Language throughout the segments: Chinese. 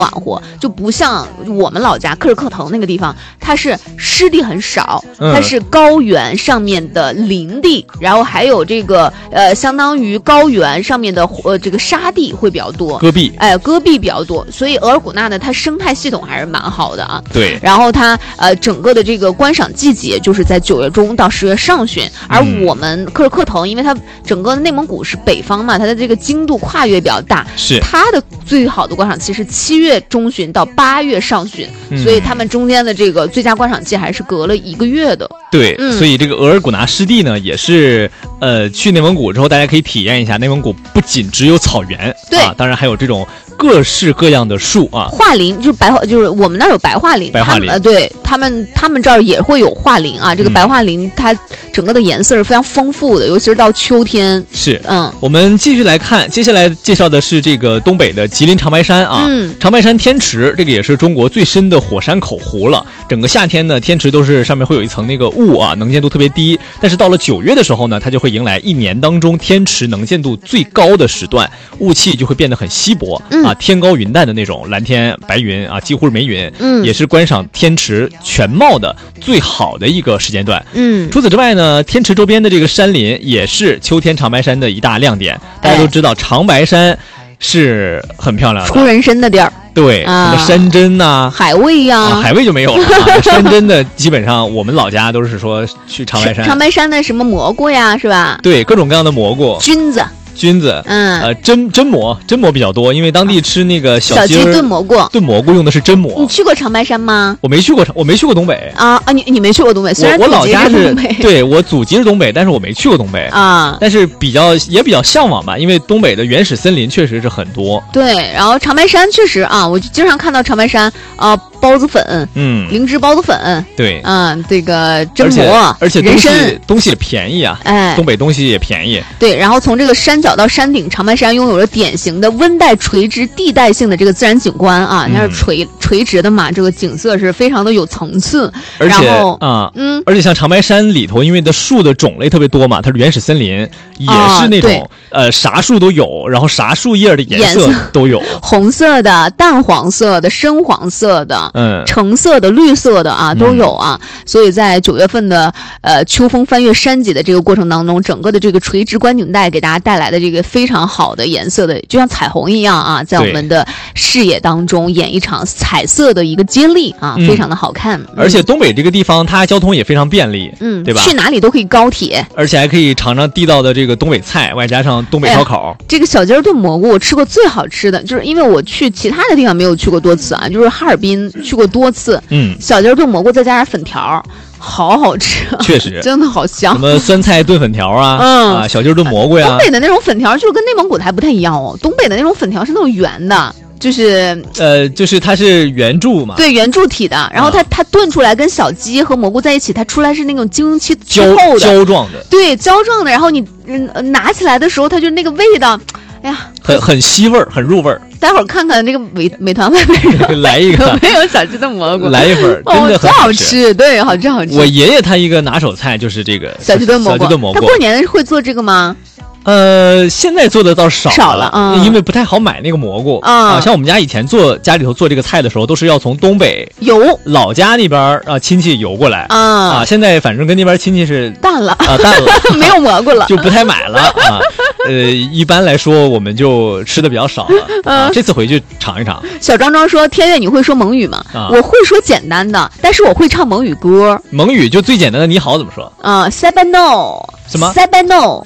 暖和，就不像我们老家克尔克腾那个地方，它是湿地很少，它是高原上面的林地，然后还有这个相当于高原上面的这个沙地会比较多， 戈壁， 戈壁比较多，所以额尔古纳呢，它生态系统还是蛮好的啊。 对， 然后它整个的这个观赏季节就是在9月中到10月上旬，而我们科尔克腾，因为它整个内蒙古是北方嘛，它的这个经度跨越比较大， 是它的最好的观赏期是7月中旬到8月上旬，所以他们中间的这个最佳观赏期还是隔了1个月的。 对，所以这个额尔古纳湿地呢，也是去内蒙古之后，大家可以体验一下，内蒙古不仅只有草原， 对啊，当然还有这种各式各样的树啊， 桦林就是我们那儿有白桦林，对他们这儿也会有桦林啊。这个白桦林它整个的颜色是非常丰富的，尤其是到秋天。 是，我们继续来看，接下来介绍的是这个东北的吉林长白山啊，长白山天池，这个也是中国最深的火山口湖了。整个夏天呢，天池都是上面会有一层那个雾啊，能见度特别低。但是到了9月的时候呢，它就会迎来1年当中天池能见度最高的时段，雾气就会变得很稀薄啊，天高云淡的那种蓝天白云啊，几乎是没云，也是观赏天池全貌的最好的一个时间段。除此之外呢，天池周边的这个山林也是秋天长白山的一大亮点。大家都知道，长白山是很漂亮的， 出人参的地儿。 对，什么山珍呐、 海味呀， 海味就没有了啊。山珍的基本上我们老家都是说去长白山。 长白山的什么蘑菇呀，是吧？ 对，各种各样的蘑菇。菌子，榛蘑比较多，因为当地吃那个小鸡炖蘑菇用的是榛蘑。 你去过长白山吗？ 我没去过东北啊！你没去过东北，虽然我老家是对，我祖籍是东北，但是我没去过东北啊。 但是也比较向往吧，因为东北的原始森林确实是很多。 对，然后长白山确实啊，我就经常看到长白山包子粉，灵芝包子粉， 对， 这个榛蘑， 而且东西也便宜啊，东北东西也便宜。 对，然后从这个山脚到山顶，长白山拥有着典型的温带垂直地带性的这个自然景观啊，它是垂直的嘛，这个景色是非常的有层次。 而且像长白山里头，因为的树的种类特别多嘛，它是原始森林，也是那种啥树都有，然后啥树叶的颜色都有， 红色的、淡黄色的、深黄色的。橙色的、绿色的啊都有啊，所以在9月份的秋风翻越山脊的这个过程当中，整个的这个垂直观景带给大家带来的这个非常好的颜色的，就像彩虹一样啊，在我们的视野当中演一场彩色的一个接力啊，非常的好看。 而且东北这个地方它交通也非常便利，对吧？ 去哪里都可以高铁， 而且还可以尝尝地道的这个东北菜，外加上东北烧烤。 这个小鸡炖蘑菇我吃过最好吃的，就是因为我去其他的地方没有去过多次啊，就是哈尔滨去过多次，小鸡炖蘑菇再加上粉条，好好吃， 确实真的好香。 什么酸菜炖粉条啊，小鸡炖蘑菇呀。 东北的那种粉条就是跟内蒙古的还不太一样哦，东北的那种粉条是那种圆的。 就是它是圆柱嘛， 对，圆柱体的，然后它炖出来跟小鸡和蘑菇在一起，它出来是那种晶莹透的胶状的， 对，胶状的，然后你拿起来的时候，它就那个味道，哎呀， 很吸味儿，很入味儿。 待会儿看看那个美团外面来一个有没有小鸡炖蘑菇， 来一份，真的很好吃，对，好吃。 我爷爷他一个拿手菜就是这个小鸡炖蘑菇，他过年会做这个吗？ 现在做的倒少了， 因为不太好买那个蘑菇啊。像我们家以前家里头做这个菜的时候，都是要从东北老家那边亲戚邮过来啊。现在反正跟那边亲戚是淡了， 没有蘑菇了， 就不太买了啊。一般来说我们就吃的比较少了。这次回去尝一尝。 小庄庄说：“天悦，你会说蒙语吗？”我会说简单的，但是我会唱蒙语歌。 蒙语就最简单的你好怎么说？ 塞班诺。 什么？ 塞班诺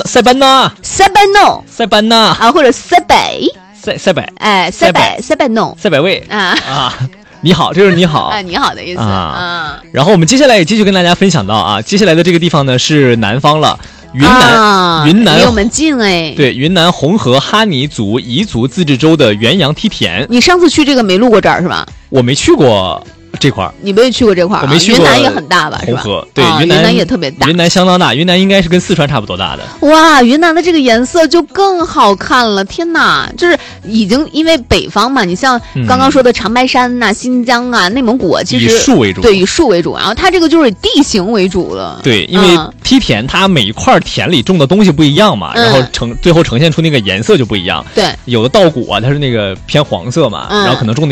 啊，或者塞北，塞北味啊。你好，这就是你好你好的意思啊。 然后我们接下来也继续跟大家分享到啊，接下来的这个地方呢是南方了。云南离我们近哎， 对，云南红河哈尼族彝族自治州的元阳梯田。 你上次去这个没路过这儿是吧？ 我没去过这块儿， 你没去过这块儿？ 我没去过。 云南也很大吧？ 红河对， 云南也特别大， 云南相当大，云南应该是跟四川差不多大的。 哇，云南的这个颜色就更好看了，天哪！就是已经因为北方嘛，你像刚刚说的长白山呐、新疆啊、内蒙古，其实以树为主， 对，以树为主，然后它这个就是以地形为主了。 对，因为梯田它每一块田里种的东西不一样嘛，然后最后呈现出那个颜色就不一样。 对， 有的稻谷啊，它是那个偏黄色嘛，然后可能种